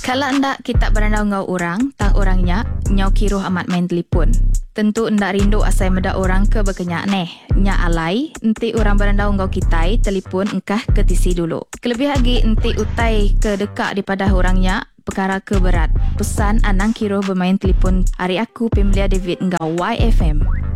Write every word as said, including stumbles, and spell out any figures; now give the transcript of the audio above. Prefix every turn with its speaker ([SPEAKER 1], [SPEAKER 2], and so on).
[SPEAKER 1] Kalau ndak kita berandau ngau orang, tang orangnya nyau kiruh amat main telefon. Tentu ndak rindu asai meda orang ke berkenyak neh. Nya alai, enti orang berandau ngau kitai, telefon engkah ke tisi dulu. Kelebih lagi enti utai ke dekat daripada orangnya, perkara ke berat. Pesan anang kiruh bermain telefon hari aku Pemlia David ngau Y F M.